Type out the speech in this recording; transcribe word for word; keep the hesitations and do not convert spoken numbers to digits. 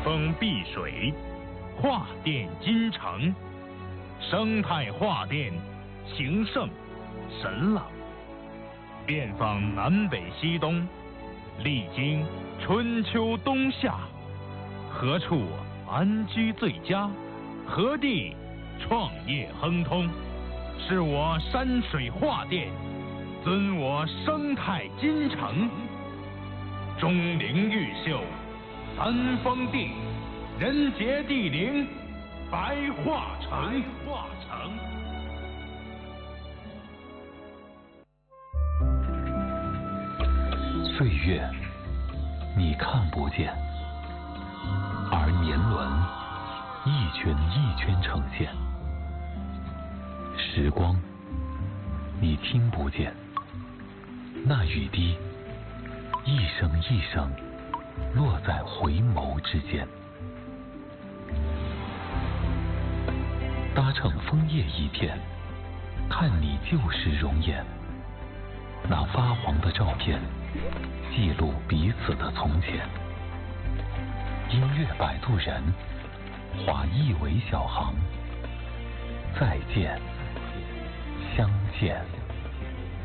风碧水，画殿金城，生态画殿，情圣神朗。遍访南北西东，历经春秋冬夏，何处安居最佳？何地创业亨通？是我山水画殿，尊我生态金城。钟灵毓秀，三峰地，人杰地灵，白化城。白化城。 岁月，你看不见，而年轮一圈一圈呈现。时光，你听不见，那雨滴一声一声落在回眸之间。搭乘枫叶一片，看你旧时容颜。那发黄的照片，记录彼此的从前。音乐摆渡人，划一尾小航。再见，相见。